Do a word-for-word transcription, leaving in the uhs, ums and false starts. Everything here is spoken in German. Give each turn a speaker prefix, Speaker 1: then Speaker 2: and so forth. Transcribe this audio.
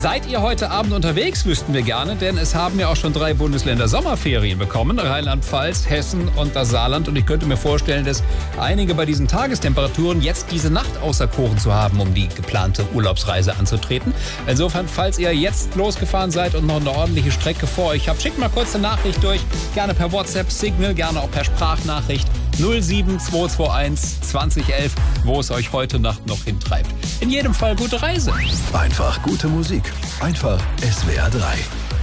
Speaker 1: Seid ihr heute Abend unterwegs, wüssten wir gerne, denn es haben ja auch schon drei Bundesländer Sommerferien bekommen. Rheinland-Pfalz, Hessen und das Saarland. Und ich könnte mir vorstellen, dass einige bei diesen Tagestemperaturen jetzt diese Nacht auserkoren zu haben, um die geplante Urlaubsreise anzutreten. Insofern, falls ihr jetzt losgefahren seid und noch eine ordentliche Strecke vor euch habt, schickt mal kurz eine Nachricht durch. Gerne per WhatsApp, Signal, gerne auch per Sprachnachricht. null sieben zwei zwei eins zwanzig elf, wo es euch heute Nacht noch hintreibt. In jedem Fall gute Reise.
Speaker 2: Einfach gute Musik. Einfach S W R drei.